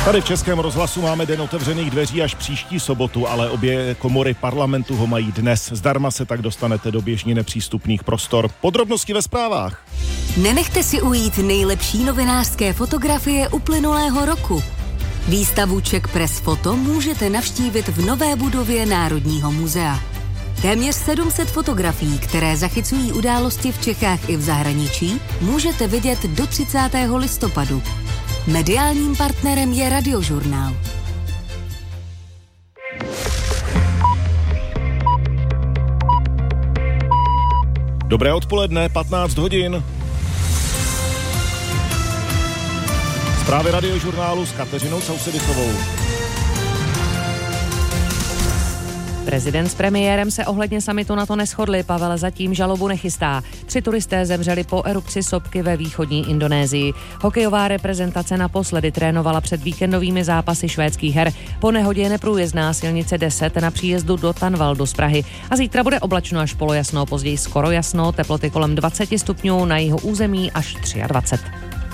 Tady v Českém rozhlasu máme den otevřených dveří až příští sobotu, ale obě komory parlamentu ho mají dnes. Zdarma se tak dostanete do běžně nepřístupných prostor. Podrobnosti ve zprávách. Nenechte si ujít nejlepší novinářské fotografie uplynulého roku. Výstavu Czech Press Photo můžete navštívit v nové budově Národního muzea. Téměř 700 fotografií, které zachycují události v Čechách i v zahraničí, můžete vidět do 30. listopadu. Mediálním partnerem je Radiožurnál. Dobré odpoledne, 15 hodin. Zprávy Radiožurnálu s Kateřinou Sousedisovou. Prezident s premiérem se ohledně summitu NATO neshodli, Pavel zatím žalobu nechystá. 3 turisté zemřeli po erupci sopky ve východní Indonésii. Hokejová reprezentace naposledy trénovala před víkendovými zápasy švédských her. Po nehodě je neprůjezdná silnice 10 na příjezdu do Tanvaldu z Prahy. A zítra bude oblačno až polojasno, později skoro jasno, teploty kolem 20 stupňů, na jihu území až 23.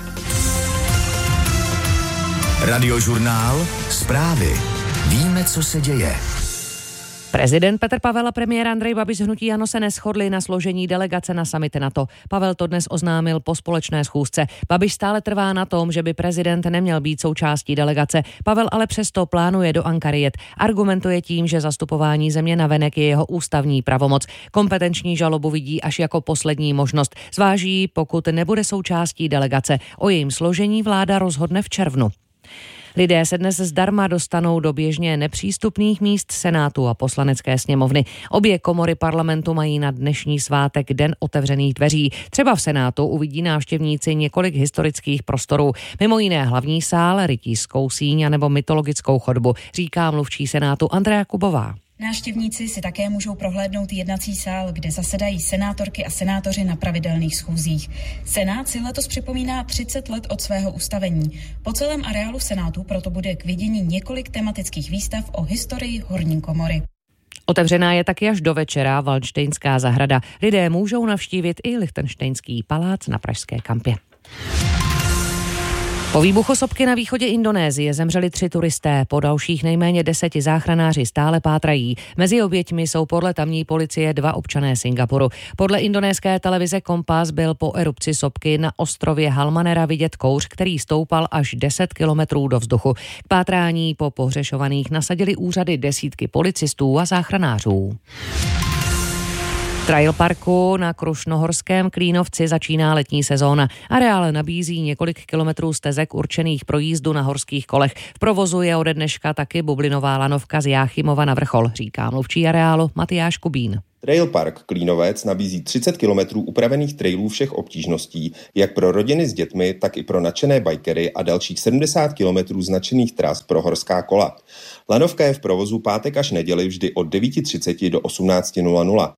Radiožurnál, zprávy. Víme, co se děje. Prezident Petr Pavel a premiér Andrej Babiš z hnutí ANO se neshodli na složení delegace na summit NATO. Pavel to dnes oznámil po společné schůzce. Babiš stále trvá na tom, že by prezident neměl být součástí delegace. Pavel ale přesto plánuje do Ankary jet. Argumentuje tím, že zastupování země navenek je jeho ústavní pravomoc. Kompetenční žalobu vidí až jako poslední možnost. Zváží, pokud nebude součástí delegace. O jejím složení vláda rozhodne v červnu. Lidé se dnes zdarma dostanou do běžně nepřístupných míst Senátu a Poslanecké sněmovny. Obě komory parlamentu mají na dnešní svátek den otevřených dveří. Třeba v Senátu uvidí návštěvníci několik historických prostorů. Mimo jiné hlavní sál, rytířskou síň nebo mytologickou chodbu, říká mluvčí Senátu Andrea Kubová. Návštěvníci si také můžou prohlédnout jednací sál, kde zasedají senátorky a senátoři na pravidelných schůzích. Senát si letos připomíná 30 let od svého ustavení. Po celém areálu Senátu proto bude k vidění několik tematických výstav o historii horní komory. Otevřená je taky až do večera Valdštejnská zahrada. Lidé můžou navštívit i Lichtenštejnský palác na Pražské Kampě. Po výbuchu sopky na východě Indonésie zemřeli 3 turisté, po dalších nejméně 10 záchranáři stále pátrají. Mezi oběťmi jsou podle tamní policie 2 občané Singapuru. Podle indonéské televize Kompas byl po erupci sopky na ostrově Halmanera vidět kouř, který stoupal až 10 kilometrů do vzduchu. K pátrání po pohřešovaných nasadili úřady desítky policistů a záchranářů. Trail parku na Krušnohorském Klínovci začíná letní sezóna. Areál nabízí několik kilometrů stezek určených pro jízdu na horských kolech. V provozu je ode dneška taky bublinová lanovka z Jáchymova na Vrchol, říká mluvčí areálu Matyáš Kubín. Trail Park Klínovec nabízí 30 kilometrů upravených trailů všech obtížností, jak pro rodiny s dětmi, tak i pro nadšené bikery a dalších 70 kilometrů značených tras pro horská kola. Lanovka je v provozu pátek až neděli vždy od 9:30 do 18:00.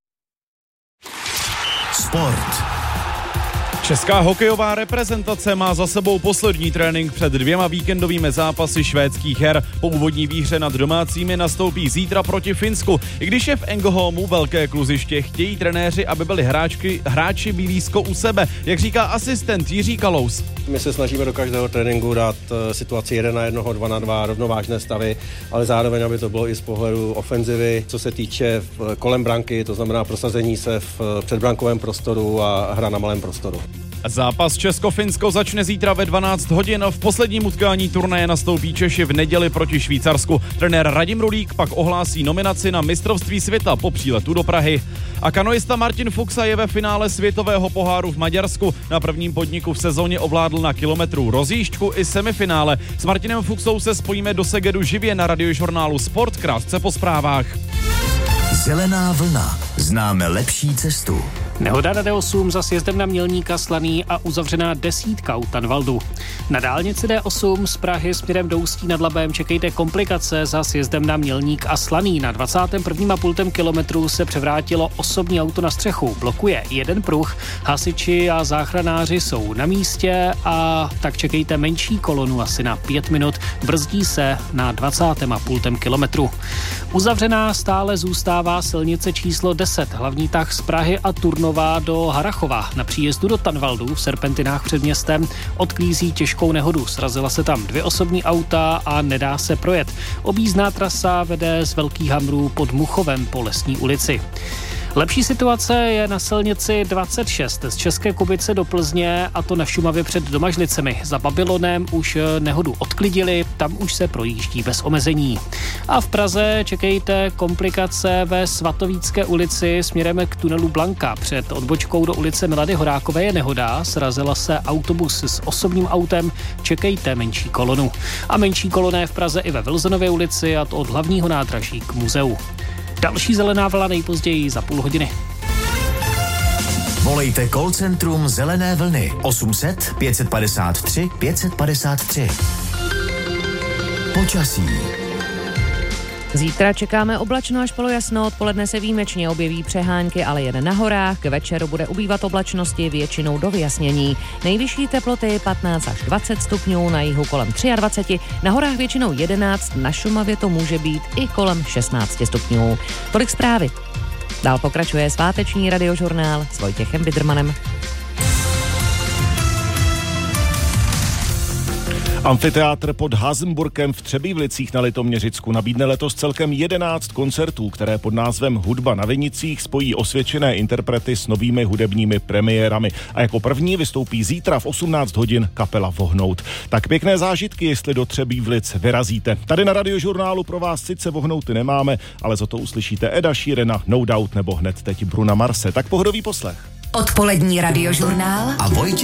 Sport. Česká hokejová reprezentace má za sebou poslední trénink před 2 víkendovými zápasy švédských her. Po úvodní výhře nad domácími nastoupí zítra proti Finsku. I když je v Ängelholmu velké kluziště, chtějí trenéři, aby byli hráči blízko u sebe, jak říká asistent Jiří Kalous. My se snažíme do každého tréninku dát situaci 1-1, 2-2, rovnovážné stavy, ale zároveň, aby to bylo i z pohledu ofenzivy, co se týče kolem branky, to znamená prosazení se v předbrankovém prostoru a hra na malém prostoru. Zápas Česko-Finsko začne zítra ve 12 hodin. V posledním utkání turnaje nastoupí Češi v neděli proti Švýcarsku. Trenér Radim Rulík pak ohlásí nominaci na mistrovství světa po příletu do Prahy. A kanoista Martin Fuxa je ve finále světového poháru v Maďarsku. Na prvním podniku v sezóně ovládl na kilometru rozjížďku i semifinále. S Martinem Fuxou se spojíme do Segedu živě na Radiožurnálu Sport, krátce po zprávách. Zelená vlna. Známe lepší cestu. Nehoda na D8 za sjezdem na Mělníka Slaný a uzavřená desítka u Tanvaldu. Na dálnici D8 z Prahy směrem do Ústí nad Labem čekejte komplikace za sjezdem na Mělník a Slaný. Na 21,5 kilometru se převrátilo osobní auto na střechu. Blokuje jeden pruh. Hasiči a záchranáři jsou na místě a tak čekejte menší kolonu asi na 5 minut. Brzdí se na 20,5 kilometru. Uzavřená stále zůstává silnice číslo 10, hlavní tah z Prahy a Turnov Krumlova do Harrachova. Na příjezdu do Tanvaldu v Serpentinách před městem odklízí těžkou nehodu. Srazila se tam 2 osobní auta a nedá se projet. Objízdná trasa vede z Velkých Hamrů pod Muchovem po Lesní ulici. Lepší situace je na silnici 26 z České Kubice do Plzně, a to na Šumavě před Domažlicemi. Za Babylonem už nehodu odklidili, tam už se projíždí bez omezení. A v Praze čekejte komplikace ve Svatovícké ulici směrem k tunelu Blanka. Před odbočkou do ulice Milady Horákové je nehoda, srazila se autobus s osobním autem, čekejte menší kolonu. A menší koloné v Praze i ve Vilzenově ulici, a to od hlavního nádraží k muzeu. Další zelená vlna nejpozději za půl hodiny. Volejte call centrum Zelené vlny 800 553 553. Počasí. Zítra čekáme oblačno až polojasno, odpoledne se výjimečně objeví přehánky, ale jen na horách. K večeru bude ubývat oblačnosti, většinou do vyjasnění. Nejvyšší teploty 15 až 20 stupňů, na jihu kolem 23, na horách většinou 11, na Šumavě to může být i kolem 16 stupňů. Tolik zprávy. Dál pokračuje sváteční radiožurnál s Vojtěchem Bidrmanem. Amfiteátr pod Hasenburkem v Třebíšlicích na Litoměřicku nabídne letos celkem 11 koncertů, které pod názvem Hudba na vinicích spojí osvědčené interprety s novými hudebními premiérami. A jako první vystoupí zítra v 18 hodin kapela Vohnout. Tak pěkné zážitky, jestli do Třebíšlic vyrazíte. Tady na radiožurnálu pro vás sice vohnouty nemáme, ale za to uslyšíte Eda Sheerana, No Doubt nebo hned teď Bruna Marse. Tak pohodový poslech. Odpolední radiožurnál A Vojtěch